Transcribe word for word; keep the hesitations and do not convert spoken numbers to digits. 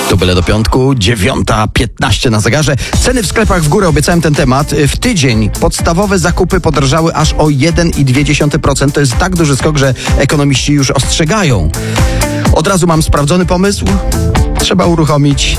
To byle do piątku, dziewiąta piętnaście na zegarze. Ceny w sklepach w górę, obiecałem ten temat. W tydzień podstawowe zakupy podrożały aż o jeden i dwie dziesiąte procent. To jest tak duży skok, że ekonomiści już ostrzegają. Od razu mam sprawdzony pomysł. Trzeba uruchomić